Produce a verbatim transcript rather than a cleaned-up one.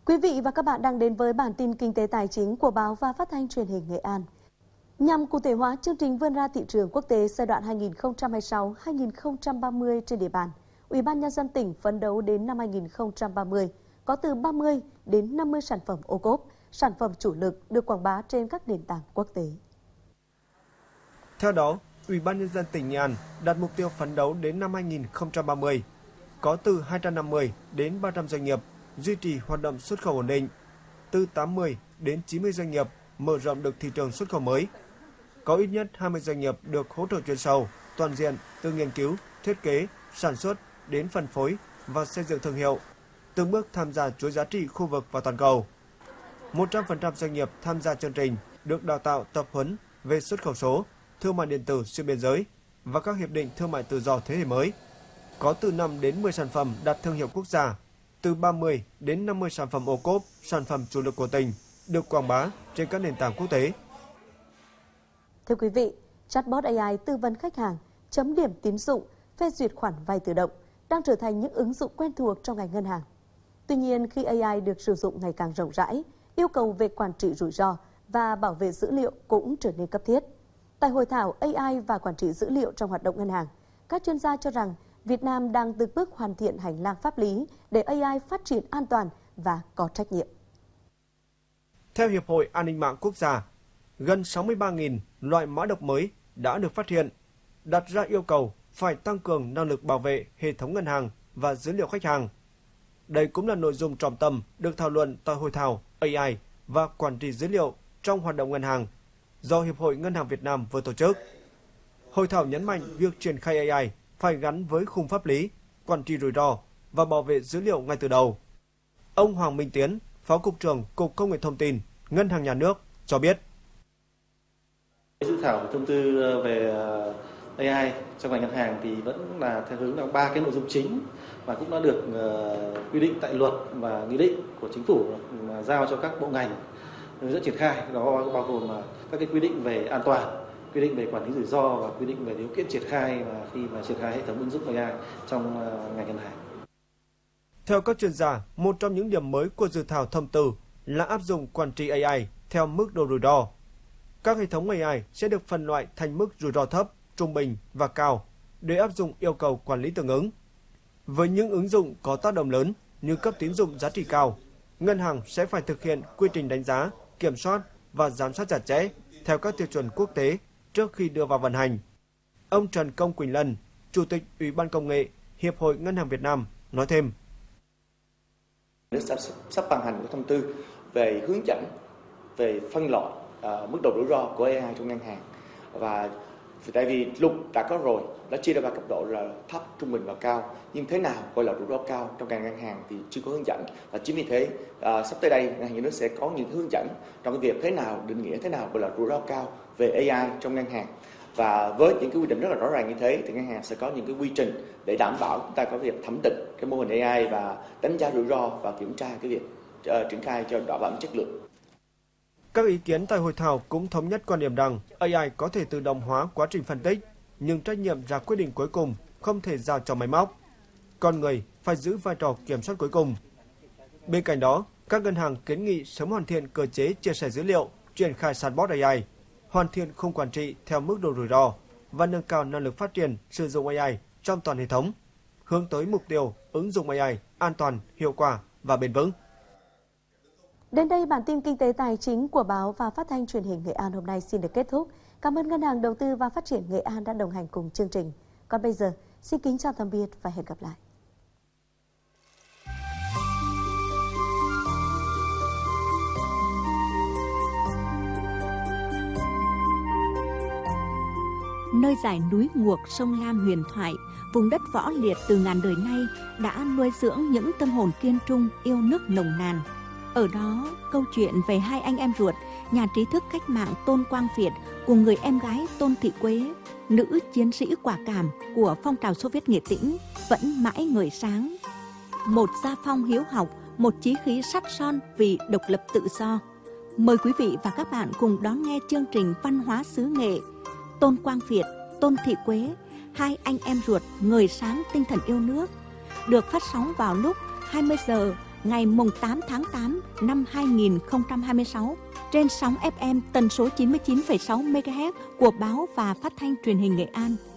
Quý vị và các bạn đang đến với bản tin kinh tế tài chính của Báo và Phát thanh Truyền hình Nghệ An. Nhằm cụ thể hóa chương trình vươn ra thị trường quốc tế giai đoạn hai nghìn không trăm hai mươi sáu đến hai nghìn không trăm ba mươi trên địa bàn, Ủy ban Nhân dân tỉnh phấn đấu đến năm hai nghìn không trăm ba mươi có từ ba mươi đến năm mươi sản phẩm ô cốp, sản phẩm chủ lực được quảng bá trên các nền tảng quốc tế. Theo đó, Ủy ban Nhân dân tỉnh Nghệ An đặt mục tiêu phấn đấu đến năm hai nghìn không trăm ba mươi có từ hai trăm năm mươi đến ba trăm doanh nghiệp duy trì hoạt động xuất khẩu ổn định, từ tám mươi đến chín mươi doanh nghiệp mở rộng được thị trường xuất khẩu mới, có ít nhất hai mươi doanh nghiệp được hỗ trợ chuyên sâu, toàn diện từ nghiên cứu, thiết kế, sản xuất đến phân phối và xây dựng thương hiệu, từng bước tham gia chuỗi giá trị khu vực và toàn cầu. một trăm phần trăm doanh nghiệp tham gia chương trình được đào tạo tập huấn về xuất khẩu số, thương mại điện tử xuyên biên giới và các hiệp định thương mại tự do thế hệ mới. Có từ năm đến mười sản phẩm đạt thương hiệu quốc gia, từ ba mươi đến năm mươi sản phẩm ô cốp, sản phẩm chủ lực của tỉnh được quảng bá trên các nền tảng quốc tế. Thưa quý vị, chatbot a i tư vấn khách hàng, chấm điểm tín dụng, phê duyệt khoản vay tự động đang trở thành những ứng dụng quen thuộc trong ngành ngân hàng. Tuy nhiên, khi a i được sử dụng ngày càng rộng rãi, yêu cầu về quản trị rủi ro và bảo vệ dữ liệu cũng trở nên cấp thiết. Tại hội thảo a i và quản trị dữ liệu trong hoạt động ngân hàng, các chuyên gia cho rằng Việt Nam đang từng bước hoàn thiện hành lang pháp lý để a i phát triển an toàn và có trách nhiệm. Theo Hiệp hội An ninh mạng quốc gia, gần sáu mươi ba nghìn loại mã độc mới đã được phát hiện, đặt ra yêu cầu phải tăng cường năng lực bảo vệ hệ thống ngân hàng và dữ liệu khách hàng. Đây cũng là nội dung trọng tâm được thảo luận tại hội thảo a i và quản trị dữ liệu trong hoạt động ngân hàng do Hiệp hội Ngân hàng Việt Nam vừa tổ chức. Hội thảo nhấn mạnh việc triển khai a i phải gắn với khung pháp lý, quản trị rủi ro và bảo vệ dữ liệu ngay từ đầu. Ông Hoàng Minh Tiến, Phó Cục trưởng Cục Công nghệ Thông tin, Ngân hàng Nhà nước cho biết. Dự thảo thông tư về a i trong ngành ngân hàng thì vẫn là theo hướng là ba cái nội dung chính và cũng đã được quy định tại luật và nghị định của chính phủ mà giao cho các bộ ngành hướng dẫn triển khai. Đó bao gồm các cái quy định về an toàn, quy định về quản lý rủi ro và quy định về điều kiện triển khai và khi mà triển khai hệ thống ứng dụng a i trong ngành ngân hàng. Theo các chuyên gia, một trong những điểm mới của dự thảo thông tư là áp dụng quản trị a i theo mức độ rủi ro. Các hệ thống a i sẽ được phân loại thành mức rủi ro thấp, trung bình và cao để áp dụng yêu cầu quản lý tương ứng. Với những ứng dụng có tác động lớn như cấp tín dụng giá trị cao, ngân hàng sẽ phải thực hiện quy trình đánh giá, kiểm soát và giám sát chặt chẽ theo các tiêu chuẩn quốc tế trước khi đưa vào vận hành. Ông Trần Công Quỳnh Lân, Chủ tịch Ủy ban Công nghệ Hiệp hội Ngân hàng Việt Nam nói thêm. Nước sắp, sắp ban hành một thông tư về hướng dẫn về phân loại uh, mức độ rủi ro của a i trong ngân hàng, và tại vì luật đã có rồi, đã chia ra ba cấp độ là thấp, trung bình và cao, nhưng thế nào gọi là rủi ro cao trong ngành ngân hàng thì chưa có hướng dẫn, và chính vì thế uh, sắp tới đây ngân hàng nhà nước sẽ có những hướng dẫn trong cái việc thế nào định nghĩa thế nào gọi là rủi ro cao về a i trong ngân hàng. Và với những cái quy định rất là rõ ràng như thế thì ngân hàng sẽ có những cái quy trình để đảm bảo chúng ta có việc thẩm định cái mô hình a i và đánh giá rủi ro và kiểm tra cái việc uh, triển khai cho đảm bảo chất lượng. Các ý kiến tại hội thảo cũng thống nhất quan điểm rằng a i có thể tự động hóa quá trình phân tích, nhưng trách nhiệm ra quyết định cuối cùng không thể giao cho máy móc. Con người phải giữ vai trò kiểm soát cuối cùng. Bên cạnh đó, các ngân hàng kiến nghị sớm hoàn thiện cơ chế chia sẻ dữ liệu, triển khai chatbot a i, hoàn thiện khung quản trị theo mức độ rủi ro và nâng cao năng lực phát triển sử dụng a i trong toàn hệ thống, hướng tới mục tiêu ứng dụng a i an toàn, hiệu quả và bền vững. Đến đây, bản tin kinh tế tài chính của Báo và Phát thanh Truyền hình Nghệ An hôm nay xin được kết thúc. Cảm ơn Ngân hàng Đầu tư và Phát triển Nghệ An đã đồng hành cùng chương trình. Còn bây giờ, xin kính chào tạm biệt và hẹn gặp lại. Nơi dải núi Nguộc, sông Lam huyền thoại, vùng đất võ liệt từ ngàn đời nay đã nuôi dưỡng những tâm hồn kiên trung, yêu nước nồng nàn. Ở đó, câu chuyện về hai anh em ruột, nhà trí thức cách mạng Tôn Quang Việt cùng người em gái Tôn Thị Quế, nữ chiến sĩ quả cảm của phong trào Xô Viết Nghệ Tĩnh, vẫn mãi ngời sáng. Một gia phong hiếu học, một chí khí sắt son vì độc lập tự do. Mời quý vị và các bạn cùng đón nghe chương trình Văn hóa xứ Nghệ. Tôn Quang Việt, Tôn Thị Quế, hai anh em ruột ngời sáng tinh thần yêu nước, được phát sóng vào lúc hai mươi giờ ngày tám tháng tám năm hai nghìn không trăm hai mươi sáu trên sóng ép em tần số chín mươi chín phẩy sáu mê ga héc của báo và phát thanh truyền hình Nghệ An.